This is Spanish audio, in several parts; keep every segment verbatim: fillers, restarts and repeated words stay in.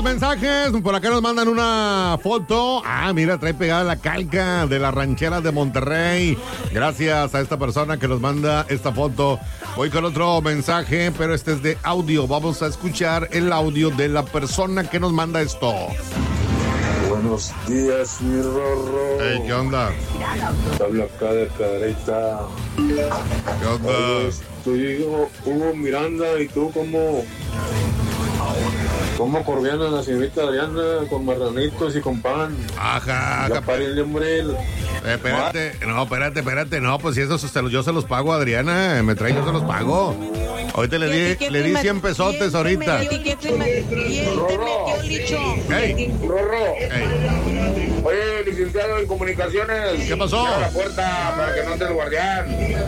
Mensajes, por acá nos mandan una foto. Ah, mira, trae pegada la calca de las rancheras de Monterrey. Gracias a esta persona que nos manda esta foto. Voy con otro mensaje, pero este es de audio. Vamos a escuchar el audio de la persona que nos manda esto. Buenos días, mi Rorro. Hey, ¿qué onda? Habla acá de Cadereyta. ¿Qué onda? Oye, tú y yo, Hugo Miranda, y tú como... ¿Cómo corrían a la señorita Adriana con marranitos y con pan? Ajá, Ya ajá. párale, hombre. Eh, espérate, no, espérate, espérate, no, pues si eso se lo- yo se los pago a Adriana, me trae, yo se los pago. Ahorita le di, le di cien pesotes ahorita. ¿Quién te metió el dicho? Hey, Rorro. hey, Oye, licenciado en comunicaciones. ¿Qué pasó? Cierra la puerta para que no entre el guardián.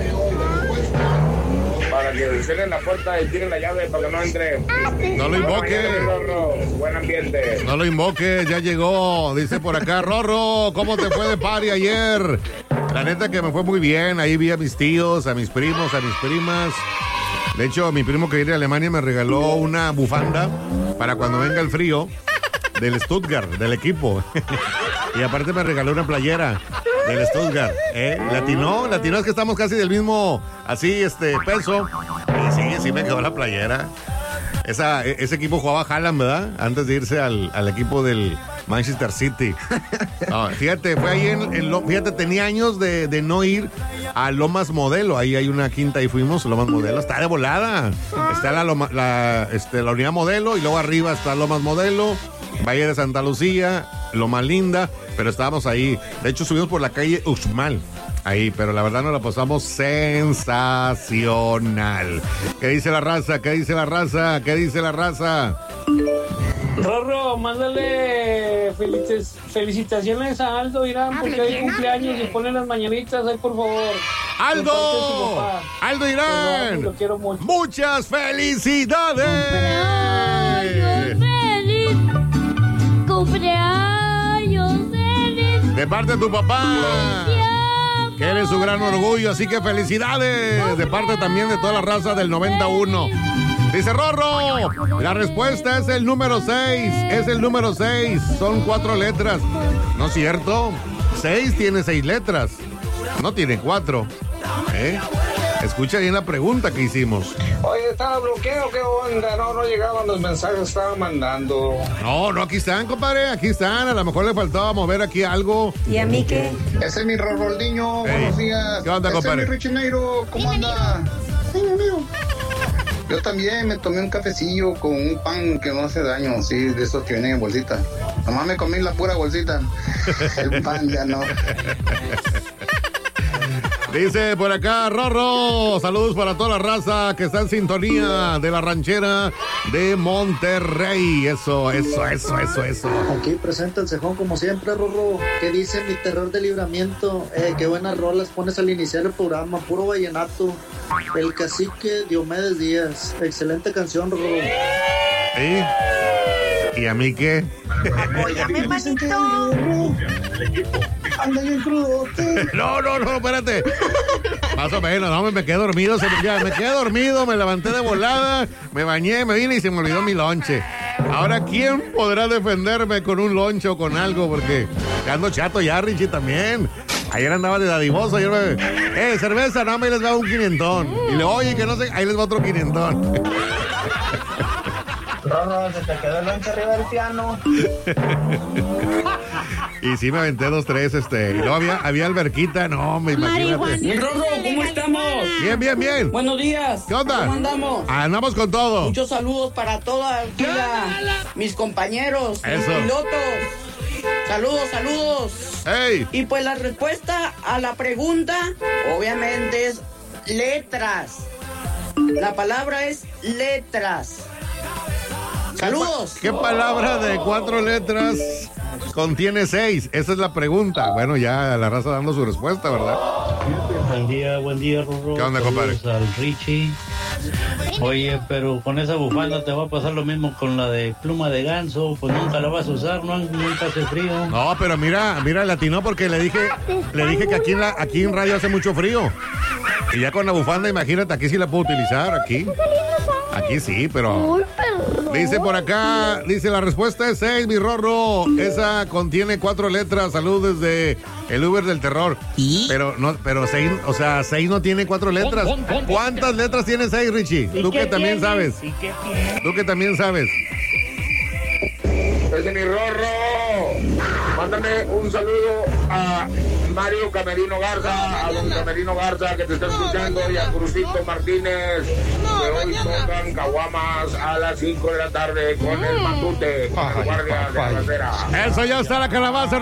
Para que cierren la puerta y tiren la llave para que no entre. no lo Buena mañana, invoque, mi Rorro. Buen ambiente. no lo invoque, ya llegó, dice por acá, Rorro, ¿cómo te fue de party ayer? La neta que me fue muy bien, ahí vi a mis tíos, a mis primos, a mis primas. De hecho, mi primo que viene de Alemania me regaló una bufanda para cuando venga el frío del Stuttgart, del equipo. Y aparte me regaló una playera del Stuttgart. ¿Eh? Latino, latino es que estamos casi del mismo, así, este, peso. Y sí, sí me quedó la playera. Esa, e- ese equipo jugaba Haaland, ¿verdad? Antes de irse al, al equipo del Manchester City. No, fíjate, fue ahí en, en Lo- fíjate, tenía años de, de no ir a Lomas Modelo. Ahí hay una quinta y fuimos, Lomas Modelo. Está de volada. Está la, Loma- la, este, la unidad Modelo y luego arriba está Lomas Modelo, Valle de Santa Lucía, Loma Linda, pero estábamos ahí. De hecho, subimos por la calle Uxmal. Ahí, pero la verdad nos la pasamos sensacional. ¿Qué dice la raza? ¿Qué dice la raza? ¿Qué dice la raza? Rorro, mándale felices- felicitaciones a Aldo Irán porque hoy cumpleaños y pone las mañanitas ahí, por favor. ¡Aldo! De parte de su papá. ¡Aldo Perdón, Irán! lo quiero mucho. ¡Muchas felicidades! feliz, cumpleaños feliz. De parte de tu papá, que eres su gran orgullo, así que felicidades. De parte también de toda la raza del noventa y uno. Dice Rorro, la respuesta es el número seis, es el número seis, son cuatro letras. ¿No es cierto? seis tiene seis letras, no tiene cuatro. ¿Eh? Escucha bien la pregunta que hicimos. Oye, ¿estaba bloqueado? ¿Qué onda? No, no llegaban los mensajes que estaban mandando. No, no, aquí están, compadre, aquí están. A lo mejor le faltaba mover aquí algo. ¿Y a mí qué? Ese es mi Roroldiño, Ey, buenos días. ¿qué onda, Ese compadre? es mi Richineiro, ¿cómo anda? Sí, mi amigo. Yo también me tomé un cafecillo con un pan que no hace daño, sí, de esos que vienen en bolsita. Nomás me comí la pura bolsita. El pan ya no. Dice por acá, Rorro, saludos para toda la raza que está en sintonía de la ranchera de Monterrey. Eso, eso, eso, eso, eso. Aquí presenta el cejón como siempre, Rorro. ¿Qué dice mi terror de libramiento? Eh, qué buenas rolas pones al iniciar el programa, puro vallenato. El cacique Diomedes Díaz. Excelente canción, Rorro. ¿Y? ¿Y a mí qué? Óigame, manito. Anda bien crudo. No, no, no, espérate. Más o menos, no, me, me quedé dormido, se me, ya, me quedé dormido, me levanté de volada, me bañé, me vine y se me olvidó mi lonche. Ahora, ¿quién podrá defenderme con un lonche o con algo? Porque ando chato ya, Richie, también. Ayer andaba de dadivoso, ayer me... Eh, cerveza, no, me les va un quinientón. Y le oye, que no sé, ahí les va otro quinientón. Rorro, se te quedó el lonche arriba del piano. Y sí me aventé dos, tres, este. Y luego había, había alberquita, no, me imagínate. Bien, Rorro, ¿cómo estamos? Bien, bien, bien. Buenos días. ¿Qué onda? ¿Cómo andamos? Andamos con todo. Muchos saludos para toda la- mis compañeros, mis Eso. pilotos. Saludos, saludos. ¡Ey! Y pues la respuesta a la pregunta, obviamente, es letras. La palabra es letras. Saludos. ¿Qué palabra de cuatro letras contiene seis? Esa es la pregunta. Bueno, ya la raza dando su respuesta, ¿verdad? Buen día, buen día, Rorro. ¿Qué onda, compadre? Saludos al Richie. Oye, pero con esa bufanda te va a pasar lo mismo con la de pluma de ganso, pues nunca la vas a usar, ¿no? Nunca hace frío. No, pero mira, mira, latino porque le dije, le dije que aquí en la, aquí en radio hace mucho frío. Y ya con la bufanda, imagínate, aquí sí la puedo utilizar, aquí. Aquí sí, pero Dice por acá, dice la respuesta es seis, mi Rorro. Esa contiene cuatro letras. Salud desde el Uber del terror. ¿Y? Pero no, pero seis, o sea, seis no tiene cuatro letras. ¿Cuántas letras tiene seis, Richie? Tú que también sabes. Tú que también sabes. Ese es mi Rorro. Mándame un saludo a Mario Camerino Garza, a don Camerino Garza que te está escuchando, y a Crucito Martínez, que hoy tocan caguamas a las cinco de la tarde con el matute, con el guardia de la carretera. Eso ya está la calabaza.